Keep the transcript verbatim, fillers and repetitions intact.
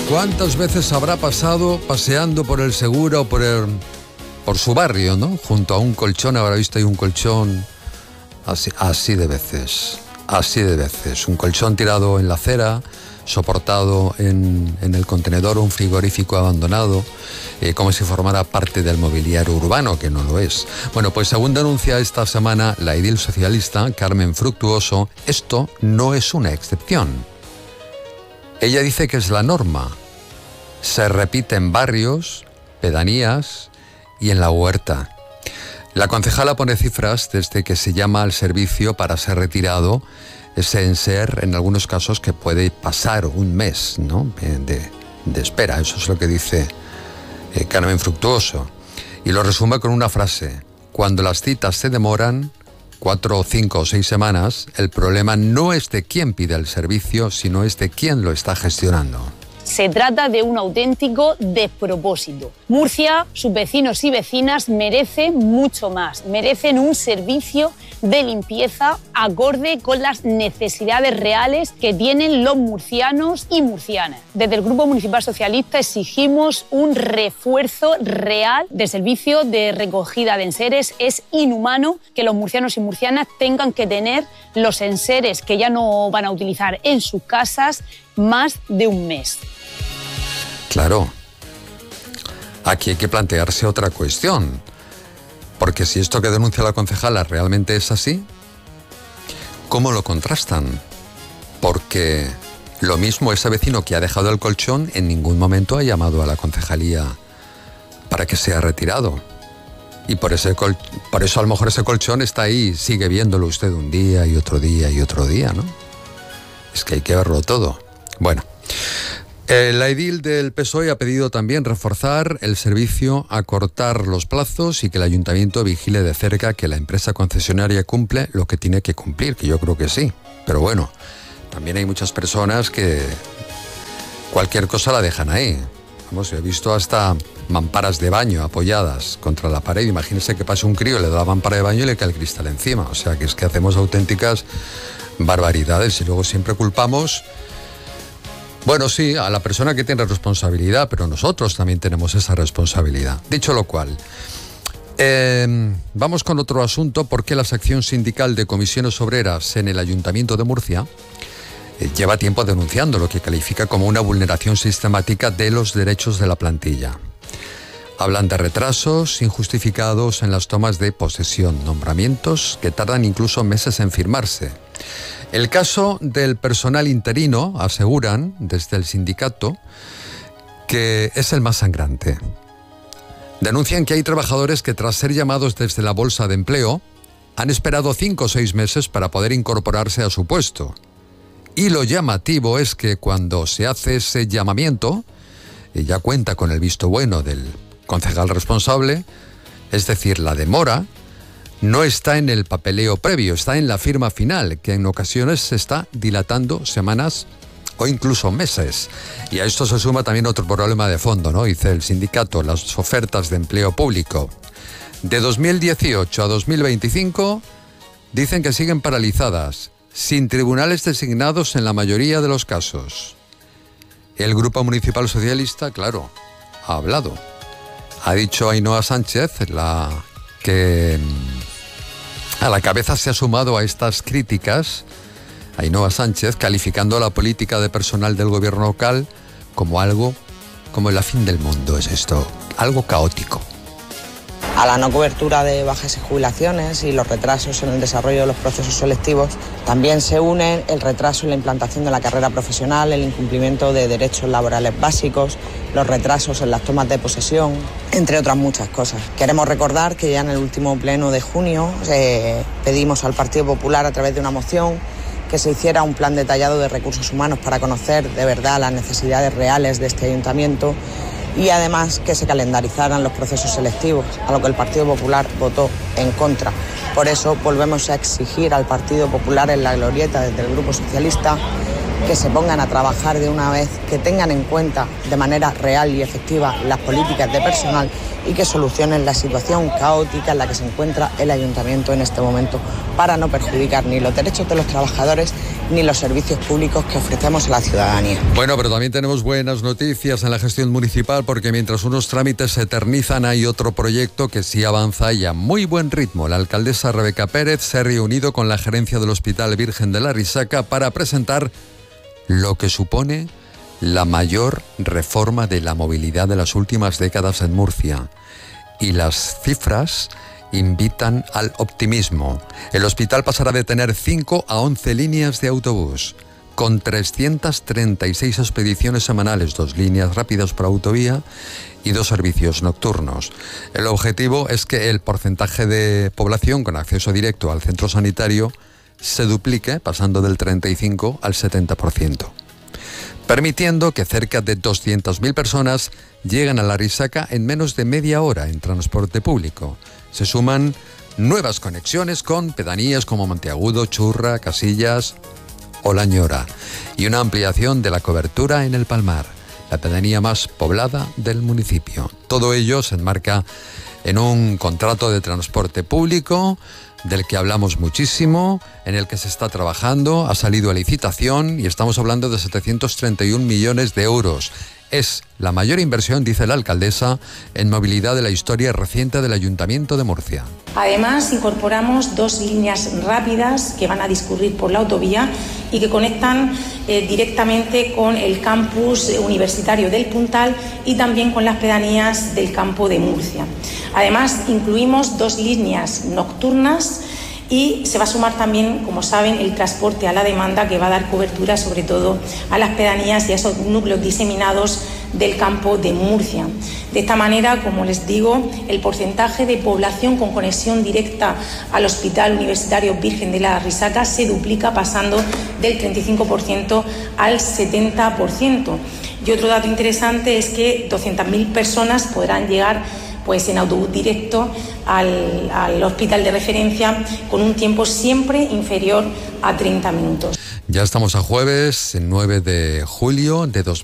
¿Cuántas veces habrá pasado paseando por el Segura o por el, por su barrio, ¿no? Junto a un colchón, habrá visto ahí un colchón así, así de veces, así de veces. Un colchón tirado en la acera, soportado en, en el contenedor, un frigorífico abandonado, eh, como si formara parte del mobiliario urbano, que no lo es. Bueno, pues según denuncia esta semana la edil socialista Carmen Fructuoso, esto no es una excepción. Ella dice que es la norma. Se repite en barrios, pedanías y en la huerta. La concejala pone cifras desde que se llama al servicio para ser retirado ese enser, en algunos casos que puede pasar un mes, ¿no?, de, de espera. Eso es lo que dice eh, Carmen Fructuoso. Y lo resume con una frase: cuando las citas se demoran cuatro, cinco o seis semanas, el problema no es de quién pide el servicio, sino es de quién lo está gestionando. Se trata de un auténtico despropósito. Murcia, sus vecinos y vecinas merecen mucho más. Merecen un servicio de limpieza acorde con las necesidades reales que tienen los murcianos y murcianas. Desde el Grupo Municipal Socialista exigimos un refuerzo real del servicio de recogida de enseres. Es inhumano que los murcianos y murcianas tengan que tener los enseres que ya no van a utilizar en sus casas más de un mes. Claro, aquí hay que plantearse otra cuestión, porque si esto que denuncia la concejala realmente es así, ¿cómo lo contrastan? Porque lo mismo, ese vecino que ha dejado el colchón en ningún momento ha llamado a la concejalía para que sea retirado. Y por, ese col- por eso a lo mejor ese colchón está ahí, sigue viéndolo usted un día y otro día y otro día, ¿no? Es que hay que verlo todo. Bueno, eh, la edil del P S O E ha pedido también reforzar el servicio, acortar los plazos y que el ayuntamiento vigile de cerca que la empresa concesionaria cumple lo que tiene que cumplir, que yo creo que sí. Pero bueno, también hay muchas personas que cualquier cosa la dejan ahí. Vamos, he visto hasta mamparas de baño apoyadas contra la pared. Imagínense que pase un crío, le da la mampara de baño y le cae el cristal encima. O sea, que es que hacemos auténticas barbaridades y luego siempre culpamos, bueno, sí, a la persona que tiene responsabilidad, pero nosotros también tenemos esa responsabilidad. Dicho lo cual, eh, vamos con otro asunto, porque la sección sindical de comisiones obreras en el Ayuntamiento de Murcia eh, lleva tiempo denunciando lo que califica como una vulneración sistemática de los derechos de la plantilla. Hablan de retrasos injustificados en las tomas de posesión, nombramientos que tardan incluso meses en firmarse. El caso del personal interino, aseguran desde el sindicato, que es el más sangrante. Denuncian que hay trabajadores que, tras ser llamados desde la bolsa de empleo, han esperado cinco o seis meses para poder incorporarse a su puesto. Y lo llamativo es que cuando se hace ese llamamiento, ya cuenta con el visto bueno del concejal responsable, es decir, la demora no está en el papeleo previo, está en la firma final, que en ocasiones se está dilatando semanas o incluso meses. Y a esto se suma también otro problema de fondo, ¿no? Dice el sindicato, las ofertas de empleo público de dos mil dieciocho a dos mil veinticinco dicen que siguen paralizadas, sin tribunales designados en la mayoría de los casos. El Grupo Municipal Socialista, claro, ha hablado. Ha dicho Ainhoa Sánchez, la que a la cabeza se ha sumado a estas críticas, Ainhoa Sánchez, calificando la política de personal del gobierno local como algo, como el fin del mundo es esto, algo caótico. A la no cobertura de bajas y jubilaciones y los retrasos en el desarrollo de los procesos selectivos, también se unen el retraso en la implantación de la carrera profesional, el incumplimiento de derechos laborales básicos, los retrasos en las tomas de posesión, entre otras muchas cosas. Queremos recordar que ya en el último pleno de junio eh, pedimos al Partido Popular, a través de una moción, que se hiciera un plan detallado de recursos humanos para conocer de verdad las necesidades reales de este ayuntamiento, y además que se calendarizaran los procesos selectivos, a lo que el Partido Popular votó en contra. Por eso volvemos a exigir al Partido Popular en la glorieta desde el Grupo Socialista que se pongan a trabajar de una vez, que tengan en cuenta de manera real y efectiva las políticas de personal y que solucionen la situación caótica en la que se encuentra el ayuntamiento en este momento para no perjudicar ni los derechos de los trabajadores ni los servicios públicos que ofrecemos a la ciudadanía. Bueno, pero también tenemos buenas noticias en la gestión municipal porque mientras unos trámites se eternizan hay otro proyecto que sí avanza y a muy buen ritmo. La alcaldesa Rebeca Pérez se ha reunido con la gerencia del Hospital Virgen de la Risaca para presentar lo que supone la mayor reforma de la movilidad de las últimas décadas en Murcia. Y las cifras invitan al optimismo. El hospital pasará de tener cinco a once líneas de autobús, con trescientas treinta y seis expediciones semanales, dos líneas rápidas por autovía y dos servicios nocturnos. El objetivo es que el porcentaje de población con acceso directo al centro sanitario se duplique, pasando del treinta y cinco al setenta por ciento, permitiendo que cerca de doscientas mil personas lleguen a la Risaca en menos de media hora en transporte público. Se suman nuevas conexiones con pedanías como Monteagudo, Churra, Casillas o La Ñora y una ampliación de la cobertura en el Palmar, la pedanía más poblada del municipio. Todo ello se enmarca en un contrato de transporte público del que hablamos muchísimo, en el que se está trabajando, ha salido a licitación y estamos hablando de setecientos treinta y un millones de euros. Es la mayor inversión, dice la alcaldesa, en movilidad de la historia reciente del Ayuntamiento de Murcia. Además, incorporamos dos líneas rápidas que van a discurrir por la autovía y que conectan eh, directamente con el campus universitario del Puntal y también con las pedanías del campo de Murcia. Además, incluimos dos líneas nocturnas y se va a sumar también, como saben, el transporte a la demanda que va a dar cobertura sobre todo a las pedanías y a esos núcleos diseminados del campo de Murcia. De esta manera, como les digo, el porcentaje de población con conexión directa al Hospital Universitario Virgen de la Risaca se duplica, pasando del treinta y cinco por ciento al setenta por ciento. Y otro dato interesante es que doscientas mil personas podrán llegar pues en autobús directo al, al hospital de referencia con un tiempo siempre inferior a treinta minutos. Ya estamos a jueves, nueve de julio de dos mil